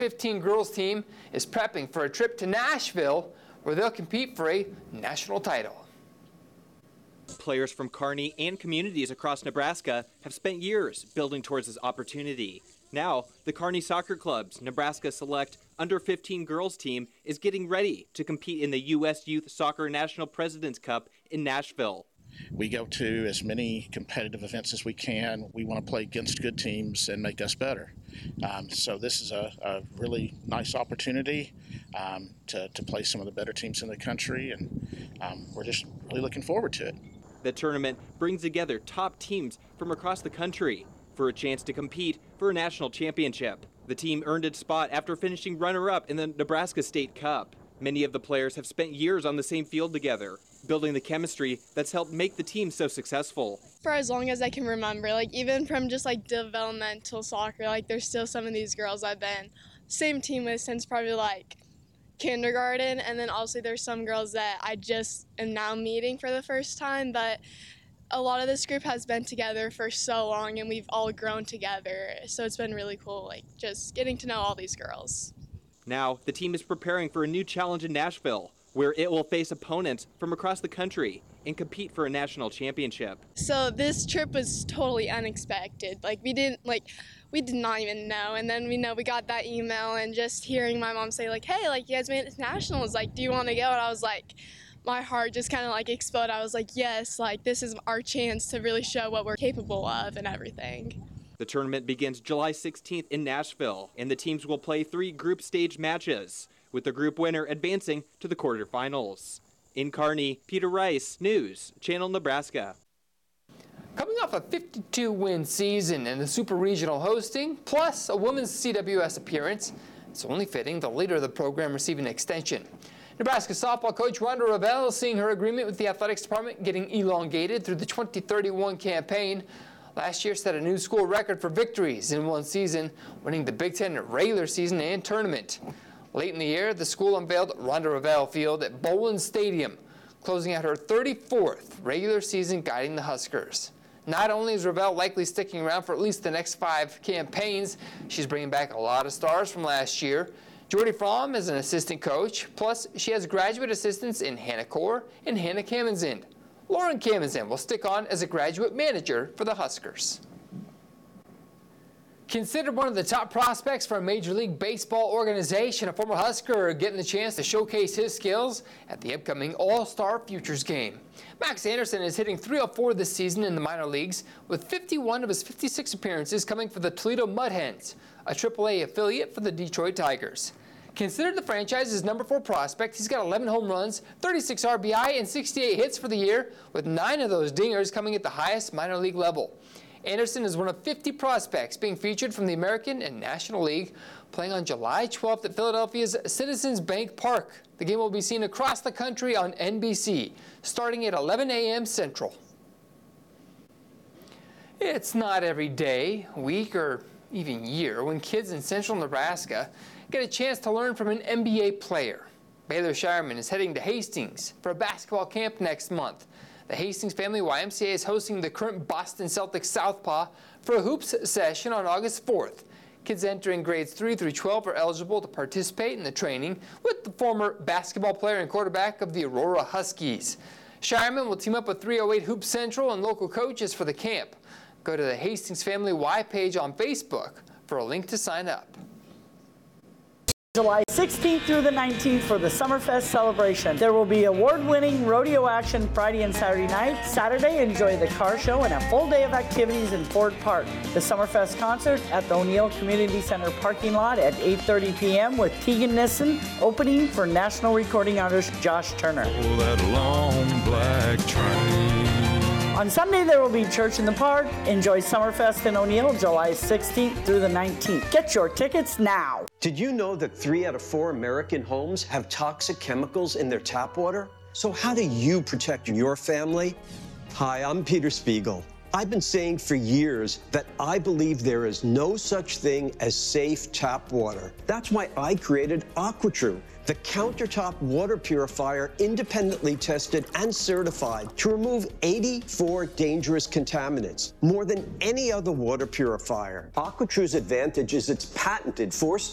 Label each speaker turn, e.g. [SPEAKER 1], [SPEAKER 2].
[SPEAKER 1] 15 girls team is prepping for a trip to Nashville where they'll compete for a national title.
[SPEAKER 2] Players from Kearney and communities across Nebraska have spent years building towards this opportunity. Now, the Kearney Soccer Club's Nebraska Select Under-15 girls team is getting ready to compete in the U.S. Youth Soccer National President's Cup in Nashville.
[SPEAKER 3] We go to as many competitive events as we can. We want to play against good teams and make us better. So this is a really nice opportunity to play some of the better teams in the country, and we're just really looking forward to it.
[SPEAKER 2] The tournament brings together top teams from across the country for a chance to compete for a national championship. The team earned its spot after finishing runner-up in the Nebraska State Cup. Many of the players have spent years on the same field together, building the chemistry that's helped make the team so successful.
[SPEAKER 4] For as long as I can remember, even from just developmental soccer, there's still some of these girls I've been same team with since probably kindergarten, and then also there's some girls that I just am now meeting for the first time, but a lot of this group has been together for so long and we've all grown together, so it's been really cool just getting to know all these girls.
[SPEAKER 2] Now, the team is preparing for a new challenge in Nashville, where it will face opponents from across the country and compete for a national championship.
[SPEAKER 4] So this trip was totally unexpected. We did not even know, and then we got that email, and just hearing my mom say hey, you guys made it to nationals, do you want to go? And I was my heart just kind of exploded. I was yes, this is our chance to really show what we're capable of and everything.
[SPEAKER 2] The tournament begins July 16th in Nashville, and the teams will play 3 group stage matches, with the group winner advancing to the quarterfinals. In Kearney, Peter Rice, News Channel Nebraska.
[SPEAKER 1] Coming off a 52-win season and the Super Regional hosting, plus a women's CWS appearance, it's only fitting the leader of the program receiving an extension. Nebraska softball coach Rhonda Revelle is seeing her agreement with the athletics department getting elongated through the 2031 campaign. Last year set a new school record for victories in one season, winning the Big Ten regular season and tournament. Late in the year, the school unveiled Rhonda Revelle Field at Bowlin Stadium, closing out her 34th regular season guiding the Huskers. Not only is Revelle likely sticking around for at least the next 5 campaigns, she's bringing back a lot of stars from last year. Jordy Fromm is an assistant coach, plus she has graduate assistants in Hannah Core and Hannah Kamenzind. Lauren Kamenzind will stick on as a graduate manager for the Huskers. Considered one of the top prospects for a Major League Baseball organization, a former Husker getting the chance to showcase his skills at the upcoming All-Star Futures game. Max Anderson is hitting .304 this season in the minor leagues, with 51 of his 56 appearances coming for the Toledo Mud Hens, a AAA affiliate for the Detroit Tigers. Considered the franchise's number 4 prospect, he's got 11 home runs, 36 RBI, and 68 hits for the year, with 9 of those dingers coming at the highest minor league level. Anderson is one of 50 prospects being featured from the American and National League, playing on July 12th at Philadelphia's Citizens Bank Park. The game will be seen across the country on NBC, starting at 11 a.m. Central. It's not every day, week, or even year when kids in central Nebraska get a chance to learn from an NBA player. Baylor Shireman is heading to Hastings for a basketball camp next month. The Hastings Family YMCA is hosting the current Boston Celtics Southpaw for a hoops session on August 4th. Kids entering grades 3 through 12 are eligible to participate in the training with the former basketball player and quarterback of the Aurora Huskies. Shireman will team up with 308 Hoop Central and local coaches for the camp. Go to the Hastings Family Y page on Facebook for a link to sign up.
[SPEAKER 5] July 16th through the 19th for the Summerfest celebration. There will be award-winning rodeo action Friday and Saturday night. Saturday, enjoy the car show and a full day of activities in Ford Park. The Summerfest concert at the O'Neill Community Center parking lot at 8:30 p.m. with Tegan Nissen opening for national recording artist Josh Turner.
[SPEAKER 6] Oh, that long black train.
[SPEAKER 5] On Sunday, there will be church in the park. Enjoy Summerfest in O'Neill, July 16th through the 19th. Get your tickets now.
[SPEAKER 7] Did you know that 3 out of 4 American homes have toxic chemicals in their tap water? So how do you protect your family? Hi, I'm Peter Spiegel. I've been saying for years that I believe there is no such thing as safe tap water. That's why I created AquaTrue, the countertop water purifier independently tested and certified to remove 84 dangerous contaminants, more than any other water purifier. AquaTrue's advantage is its patented force